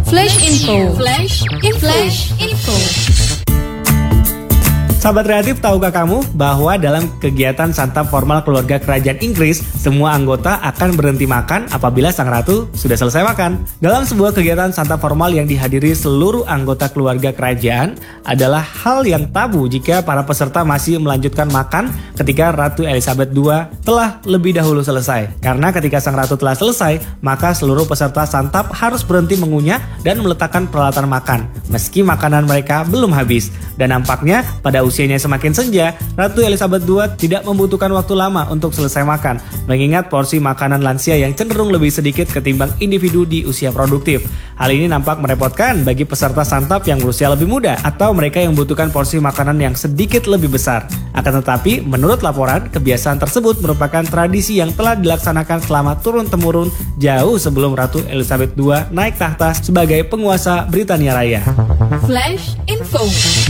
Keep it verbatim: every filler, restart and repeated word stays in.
Flash Info. Flash Info. Flash Info. Sahabat kreatif, tahukah kamu bahwa dalam kegiatan santap formal keluarga kerajaan Inggris, semua anggota akan berhenti makan apabila sang ratu sudah selesai makan? Dalam sebuah kegiatan santap formal yang dihadiri seluruh anggota keluarga kerajaan, adalah hal yang tabu jika para peserta masih melanjutkan makan ketika Ratu Elizabeth kedua telah lebih dahulu selesai. Karena ketika sang ratu telah selesai, maka seluruh peserta santap harus berhenti mengunyah dan meletakkan peralatan makan, meski makanan mereka belum habis. Dan nampaknya pada usianya semakin senja, Ratu Elizabeth kedua tidak membutuhkan waktu lama untuk selesai makan, mengingat porsi makanan lansia yang cenderung lebih sedikit ketimbang individu di usia produktif. Hal ini nampak merepotkan bagi peserta santap yang berusia lebih muda atau mereka yang membutuhkan porsi makanan yang sedikit lebih besar. Akan tetapi, menurut laporan, kebiasaan tersebut merupakan tradisi yang telah dilaksanakan selama turun-temurun jauh sebelum Ratu Elizabeth kedua naik tahta sebagai penguasa Britania Raya. Flash Info.